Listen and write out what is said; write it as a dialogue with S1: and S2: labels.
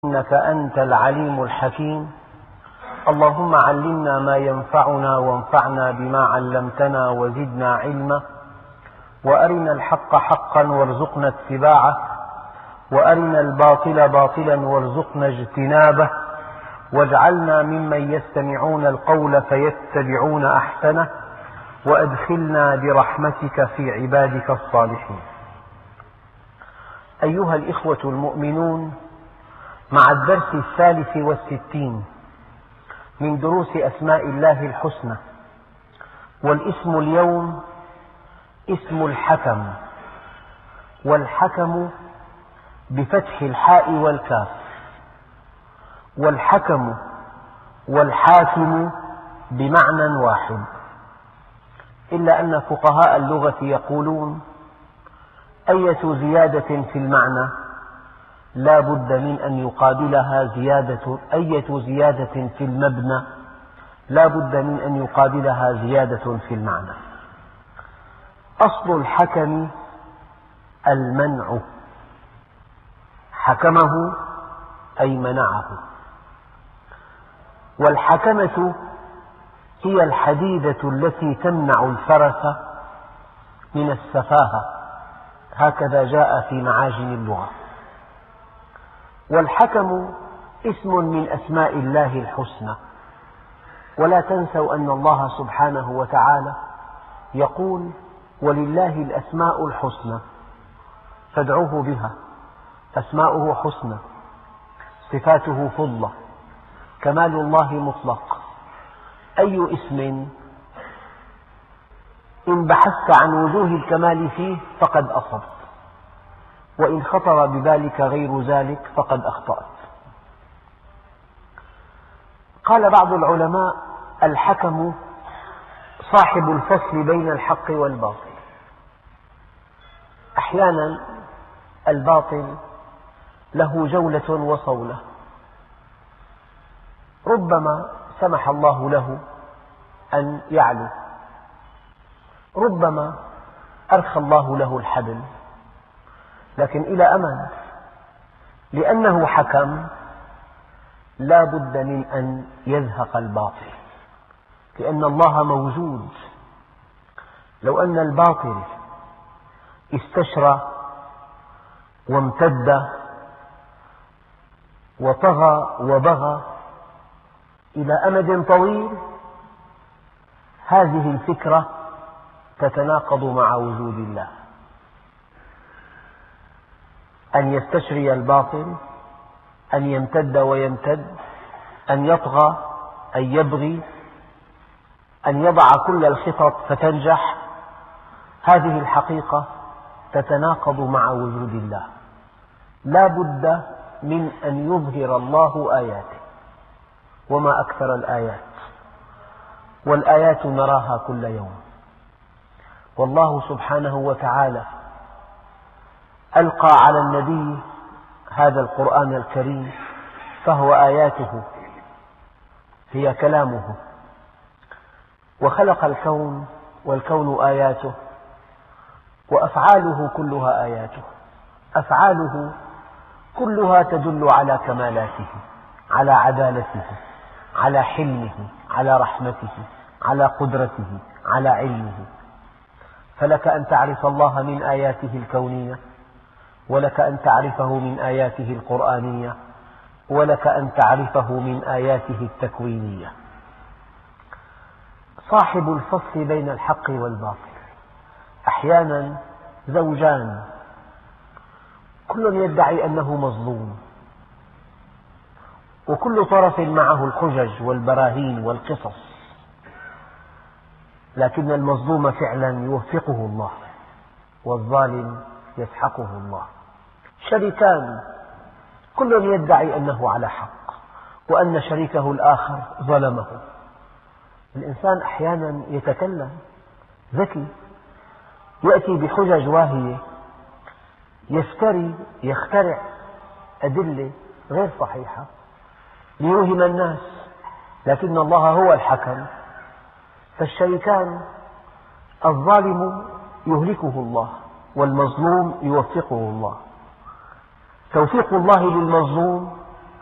S1: إنك أنت العليم الحكيم. اللهم علمنا ما ينفعنا وانفعنا بما علمتنا وزدنا علما، وأرنا الحق حقا وارزقنا اتباعه، وأرنا الباطل باطلا وارزقنا اجتنابه، واجعلنا ممن يستمعون القول فيتبعون أحسنه، وأدخلنا برحمتك في عبادك الصالحين. أيها الإخوة المؤمنون، مع الدرس 63 من دروس أسماء الله الحسنى، والاسم اليوم اسم الحكم، والحكم بفتح الحاء والكاف، والحكم والحاكم بمعنى واحد، إلا أن فقهاء اللغة يقولون أية زيادة في المعنى لا بد من أن يقابلها زيادة، أية زيادة في المبنى لا بد من أن يقابلها زيادة في المعنى. أصل الحكم المنع، حكمه أي منعه. والحكمة هي الحديدة التي تمنع الفرس من السفاهة، هكذا جاء في معاجم اللغة. والحكم اسم من أسماء الله الحسنى، ولا تنسوا أن الله سبحانه وتعالى يقول: ولله الأسماء الحسنى فادعوه بها. أسماؤه حسنى، صفاته فضلة، كمال الله مطلق. أي اسم إن بحثت عن وجوه الكمال فيه فقد أصبت، وإن خطر ببالك غير ذلك فقد أخطأت. قال بعض العلماء: الحكم صاحب الفصل بين الحق والباطل. أحيانا الباطل له جولة وصولة، ربما سمح الله له أن يعلو، ربما أرخى الله له الحبل، لكن إلى أمد، لأنه حكم لا بد من أن يزهق الباطل، لأن الله موجود. لو أن الباطل استشرى وامتد وطغى وبغى إلى أمد طويل، هذه الفكرة تتناقض مع وجود الله. أن يستشري الباطل، أن يمتد ويمتد، أن يطغى، أن يبغي، أن يضع كل الخطط فتنجح، هذه الحقيقة تتناقض مع وجود الله. لا بد من أن يظهر الله آياته، وما أكثر الآيات، والآيات نراها كل يوم. والله سبحانه وتعالى ألقى على النبي هذا القرآن الكريم، فهو آياته، هي كلامه. وخلق الكون، والكون آياته، وأفعاله كلها آياته. أفعاله كلها تدل على كمالاته، على عدالته، على حلمه، على رحمته، على قدرته، على علمه. فلك أن تعرف الله من آياته الكونية، ولك أن تعرفه من آياته القرآنية، ولك أن تعرفه من آياته التكوينية. صاحب الفصل بين الحق والباطل. أحيانا زوجان كل يدعي أنه مظلوم، وكل طرف معه الحجج والبراهين والقصص، لكن المظلوم فعلا يوفقه الله، والظالم يسحقه الله. شريكان كل يدعي أنه على حق، وأن شريكه الآخر ظلمه. الإنسان أحيانا يتكلم ذكي، يأتي بحجج واهية، يخترع أدلة غير صحيحة ليوهم الناس، لكن الله هو الحكم. فالشريكان الظالم يهلكه الله، والمظلوم يوفقه الله. توفيق الله للمظلوم